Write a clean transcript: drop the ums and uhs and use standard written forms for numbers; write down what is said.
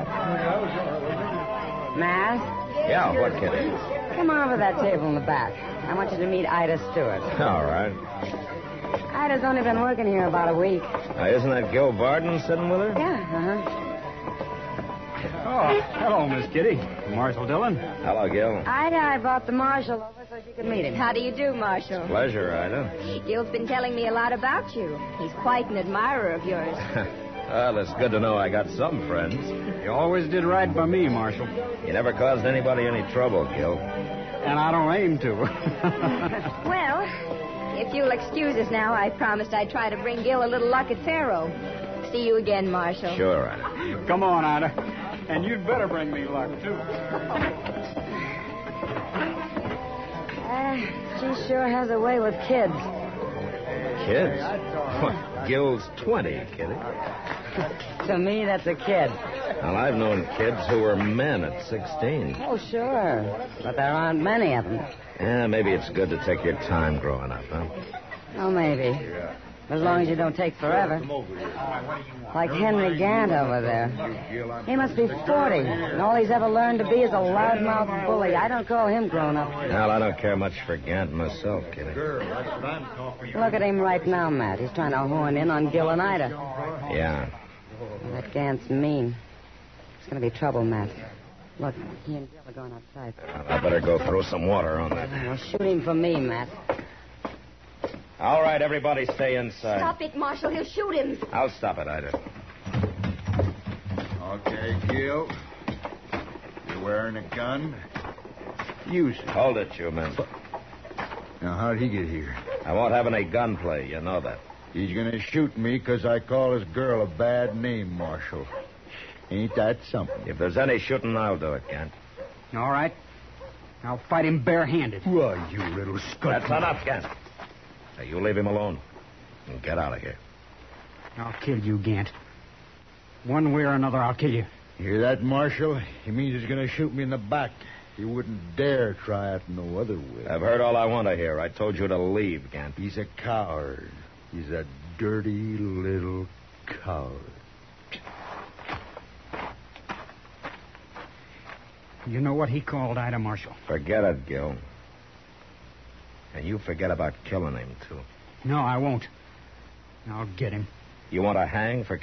Matt? Yeah, what, Kitty? Come on over to that table in the back. I want you to meet Ida Stewart. All right. Ida's only been working here about a week. Isn't that Gil Barden sitting with her? Yeah, Oh, hello, Miss Kitty. Marshal Dillon. Hello, Gil. Ida, I brought the marshal over so she could meet him. How do you do, Marshal? Pleasure, Ida. Gil's been telling me a lot about you. He's quite an admirer of yours. Well, it's good to know I got some friends. You always did right by me, Marshal. You never caused anybody any trouble, Gil. And I don't aim to. Well, if you'll excuse us now, I promised I'd try to bring Gil a little luck at Faro. See you again, Marshal. Sure, Ida. Come on, Ida. And you'd better bring me luck, too. She sure has a way with kids. Kids? What, Gil's 20, Kitty. To me, that's a kid. Well, I've known kids who were men at 16. Oh, sure. But there aren't many of them. Yeah, maybe it's good to take your time growing up, huh? Oh, maybe. As long as you don't take forever. Like Henry Gant over there. He must be 40, and all he's ever learned to be is a loudmouth bully. I don't call him grown up. Well, I don't care much for Gant myself, Kitty. Look at him right now, Matt. He's trying to horn in on Gil and Ida. Yeah. That Gant's mean. It's going to be trouble, Matt. Look, he and Gil are going outside. Well, I better go throw some water on that. Well, shoot him for me, Matt. All right, everybody stay inside. Stop it, Marshal. He'll shoot him. I'll stop it, Ida. Okay, Gil. You're wearing a gun? Use it. Hold it, you men. Now, how'd he get here? I won't have any gunplay, you know that. He's going to shoot me because I call his girl a bad name, Marshal. Ain't that something? If there's any shooting, I'll do it, Gant. All right. I'll fight him barehanded. Why, you little scut. That's enough, Gant. Now, you leave him alone and get out of here. I'll kill you, Gant. One way or another, I'll kill you. You hear that, Marshal? He means he's going to shoot me in the back. He wouldn't dare try it no other way. I've heard all I want to hear. I told you to leave, Gant. He's a coward. He's a dirty little coward. You know what he called Ida, Marshal? Forget it, Gil. And you forget about killing him, too. No, I won't. I'll get him. You want to hang for